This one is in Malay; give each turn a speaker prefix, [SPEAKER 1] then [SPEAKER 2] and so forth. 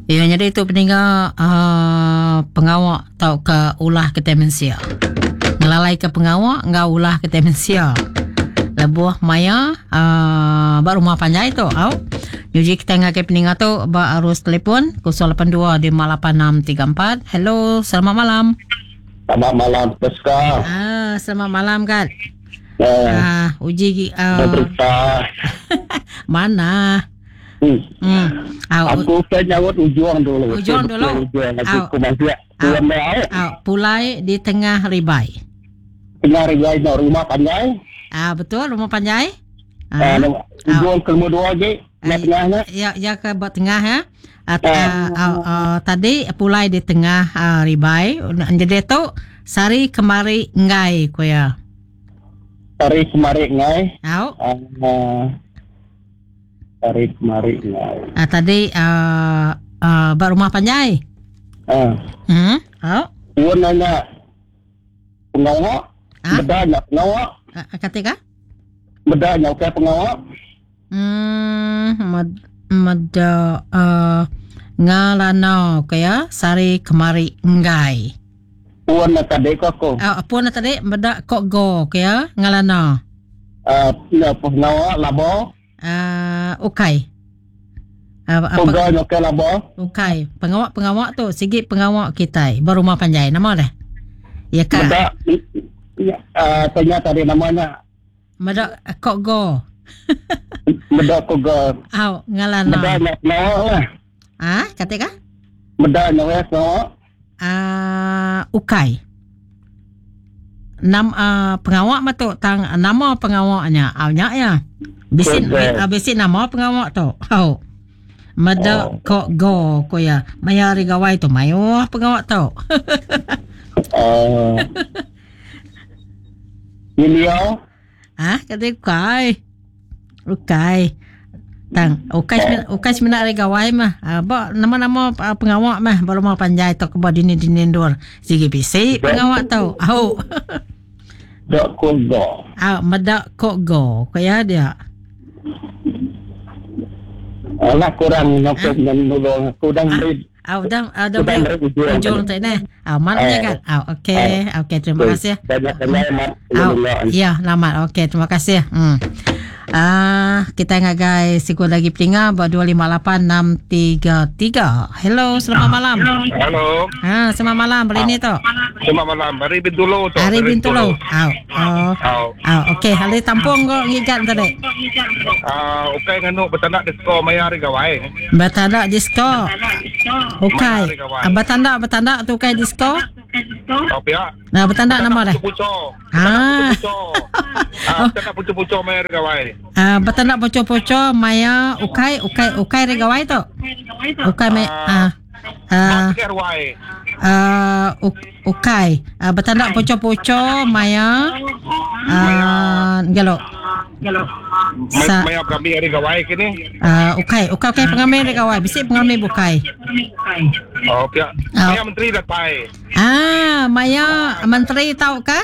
[SPEAKER 1] Ya, jadi itu peninggal pengawak tau ke ulah ke demensia. Ngelalai ke pengawak, ngau ulah ke demensia. Lebuh maya rumah panjai tu. Yuji kita ngakai peninggal tu harus telefon 082-58634. Hello, selamat malam.
[SPEAKER 2] Selamat malam, Peska.
[SPEAKER 1] Selamat malam kan. Uji
[SPEAKER 2] berita.
[SPEAKER 1] Mana?
[SPEAKER 2] Aku penyawat Ujung dulu.
[SPEAKER 1] Pulai di tengah Ribai.
[SPEAKER 2] Tengah Ribai nak rumah panjai.
[SPEAKER 1] Betul, rumah panjai.
[SPEAKER 2] Ujung kedua je. Tengahnya.
[SPEAKER 1] Ya ke buat tengah ya. Tadi pulai di tengah Ribai. Jadi tu sari kemari ngai ko ya.
[SPEAKER 2] Sari kemari ngai. Sari kemari ngai.
[SPEAKER 1] Tadi buat rumah panjai.
[SPEAKER 2] Puan nanya pengawak. Bedanya pengawak.
[SPEAKER 1] Ketika?
[SPEAKER 2] Bedanya ke pengawak.
[SPEAKER 1] Mada ngalana kaya sari kemari ngai.
[SPEAKER 2] Puan na tadi ko.
[SPEAKER 1] Puan na tadi mada kok go kaya ngalana.
[SPEAKER 2] Pengawak labo.
[SPEAKER 1] Okay.
[SPEAKER 2] Pengawak ke labo.
[SPEAKER 1] Okay. Pengawak tu sikit pengawak kita berumah panjai nama dah. Ya kan?
[SPEAKER 2] Tanya tadi namanya.
[SPEAKER 1] Mada kok go.
[SPEAKER 2] Meda ko go.
[SPEAKER 1] Ngalana.
[SPEAKER 2] Meda nak nawa.
[SPEAKER 1] Katika?
[SPEAKER 2] Meda nawa so.
[SPEAKER 1] Ukai. Pengawak matu tang nama pengawaknya. Nya ya. Bisin nama pengawak tu. Meda kok go ko ya. Mayari gawai tu mayo pengawak tu.
[SPEAKER 2] Ilio.
[SPEAKER 1] Katika ukai. Tang ukai sebenarnya gawai mah. Nama-nama pengawak mah baru mau panjai tu ke dini dur. Sigi bisi pengawak tu.
[SPEAKER 2] Dak ko go.
[SPEAKER 1] Meda kok go. Kaya dia.
[SPEAKER 2] Alah kurang nyokap nulung kurang beri.
[SPEAKER 1] Ujung tu ni. Maknanya kan. Okey, terima kasih. Ya, selamat. Okey, terima kasih. Kita ngagai sikul lagi pelinga 258-633. Hello, selamat malam.
[SPEAKER 3] Hello.
[SPEAKER 1] Selamat malam. Beri ni tu.
[SPEAKER 3] Selamat malam. Hari Bintulu tu.
[SPEAKER 1] Hari Bintulu. Okey, hari tampung kau ngigat tadi.
[SPEAKER 3] Okey nganu bertandak disko maya hari gawai.
[SPEAKER 1] Bertandak disko. Okey. Bertandak tu kai disko.
[SPEAKER 3] Pihak.
[SPEAKER 1] Bertandak nama dah.
[SPEAKER 3] Bertandak pucuk-pucuk maya hari gawai.
[SPEAKER 1] Bertandak pucuk-pucuk maya ukai regawai tu. Ukai ukai. Bertandak pucuk-pucuk maya galo.
[SPEAKER 3] Maya kami hari gawai kini.
[SPEAKER 1] Ukai pengambil hari gawai. Bisik pengambil bukai.
[SPEAKER 3] Pihak. Maya menteri datai.
[SPEAKER 1] Maya menteri tahu kah?